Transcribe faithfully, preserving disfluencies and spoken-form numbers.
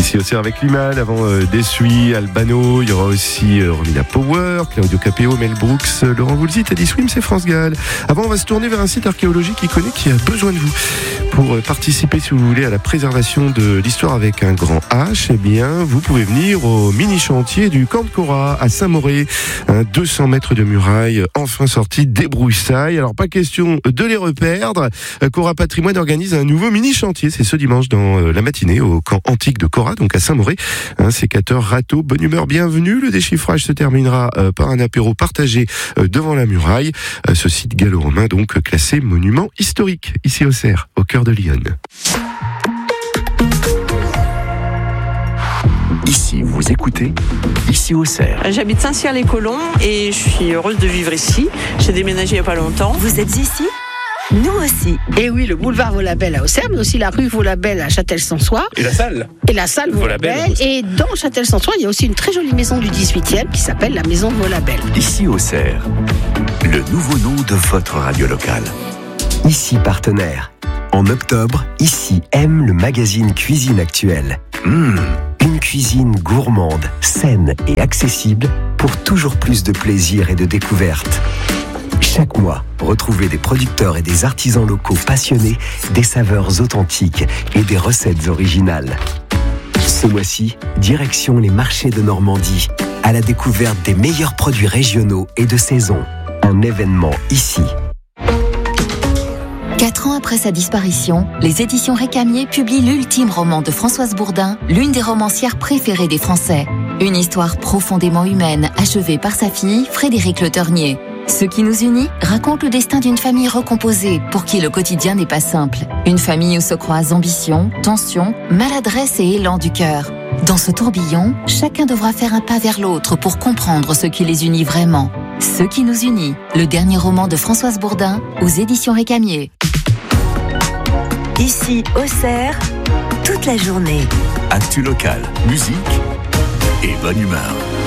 Ici au C R avec Limal, avant euh, Dessuie, Albano, il y aura aussi euh, Romina Power, Claudio Capéo, Mel Brooks, euh, Laurent Voulzy, Teddy Swim, c'est France Gall. Avant, on va se tourner vers un site archéologique qui connaît, qui a besoin de vous. Pour euh, participer, si vous voulez, à la préservation de l'histoire avec un grand H, eh bien, vous pouvez venir au mini-chantier du Camp de Cora à Saint-Mauré. Hein, deux cents mètres de muraille, enfin sortis des broussailles. Alors, pas question de les reperdre. Euh, Cora Patrimoine organise un nouveau mini-chantier. C'est ce dimanche dans euh, la matinée au camp antique de Cora, donc à Saint-Mauré. Un sécateur râteau, bonne humeur, bienvenue. Le déchiffrage se terminera euh, par un apéro partagé euh, devant la muraille. Euh, ce site gallo-romain, donc classé monument historique, ici au Cerf, au cœur de Lyon. Ici, vous écoutez, ici au Cerf. J'habite Saint-Cyr-les-Colons et je suis heureuse de vivre ici. J'ai déménagé il n'y a pas longtemps. Vous êtes ici ? Nous aussi. Et oui, le boulevard Vaulabelle à Auxerre, mais aussi la rue Vaulabelle à Châtel-Sansois. Et la salle. Et la salle Vaulabelle. Et dans Châtel-Sansois, il y a aussi une très jolie maison du dix-huitième qui s'appelle la maison Vaulabelle. Ici au Cerf, le nouveau nom de votre radio locale. Ici partenaire. En octobre, Ici aime le magazine Cuisine Actuelle. Mmh, une cuisine gourmande, saine et accessible pour toujours plus de plaisir et de découverte. Chaque mois, retrouvez des producteurs et des artisans locaux passionnés, des saveurs authentiques et des recettes originales. Ce mois-ci, direction les marchés de Normandie, à la découverte des meilleurs produits régionaux et de saison. Un événement ici. Quatre ans après sa disparition, les éditions Récamier publient l'ultime roman de Françoise Bourdin, l'une des romancières préférées des Français. Une histoire profondément humaine, achevée par sa fille, Frédérique Le Ternier. Ce qui nous unit raconte le destin d'une famille recomposée, pour qui le quotidien n'est pas simple. Une famille où se croisent ambition, tension, maladresse et élan du cœur. Dans ce tourbillon, chacun devra faire un pas vers l'autre pour comprendre ce qui les unit vraiment. Ce qui nous unit, le dernier roman de Françoise Bourdin, aux éditions Récamier. Ici, au Cerf, toute la journée. Actu local, musique et bonne humeur.